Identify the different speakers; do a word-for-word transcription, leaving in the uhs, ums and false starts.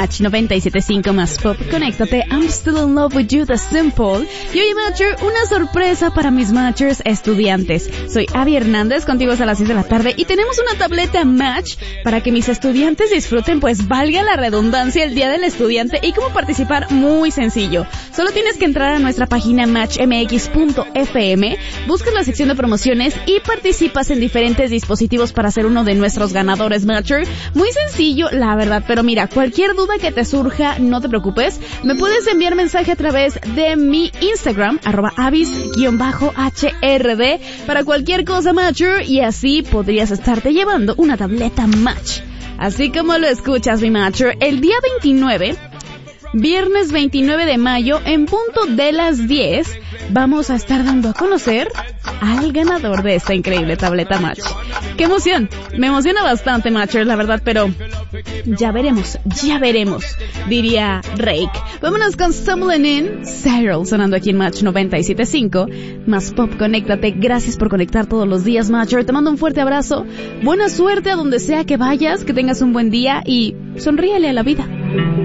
Speaker 1: Match noventa y siete punto cinco más Pop. Conéctate, I'm still in love with you, The Simple. Y oye, Matcher, una sorpresa para mis Matchers estudiantes. Soy Abby Hernández, contigo a las seis de la tarde, y tenemos una tableta Match para que mis estudiantes disfruten, pues valga la redundancia, el Día del Estudiante. Y cómo participar, muy sencillo. Solo tienes que entrar a nuestra página match m x punto f m, buscas la sección de promociones y participas en diferentes dispositivos para ser uno de nuestros ganadores, Matcher. Muy sencillo, la verdad, pero mira, cualquier duda que te surja, no te preocupes, me puedes enviar mensaje a través de mi Instagram, arroba avis-H R D, para cualquier cosa, Matcher, y así podrías estarte llevando una tableta Match. Así como lo escuchas, mi Matcher, el día veintinueve, viernes veintinueve de mayo, en punto de las diez, vamos a estar dando a conocer al ganador de esta increíble tableta Match. ¡Qué emoción! Me emociona bastante, Matcher, la verdad, pero ya veremos, ya veremos, diría Rake. Vámonos con Stumbling In, Cyril, sonando aquí en Match noventa y siete punto cinco. Más Pop, conéctate. Gracias por conectar todos los días, Matcher. Te mando un fuerte abrazo. Buena suerte a donde sea que vayas, que tengas un buen día y sonríele a la vida.